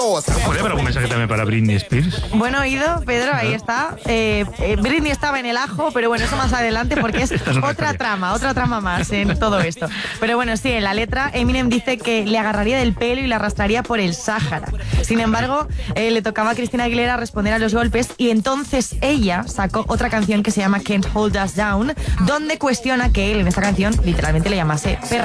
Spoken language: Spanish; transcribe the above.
¿Puede haber algún mensaje también para Britney Spears? Bueno, oído, Pedro, ahí está. Britney estaba en el ajo, pero bueno, eso más adelante porque es otra trama más en todo esto. Pero bueno, sí, en la letra Eminem dice que le agarraría del pelo y le arrastraría por el Sáhara. Sin embargo, le tocaba a Christina Aguilera responder a los golpes y entonces ella sacó otra canción que se llama Can't Hold Us Down, donde cuestiona que él en esta canción literalmente le llamase perra.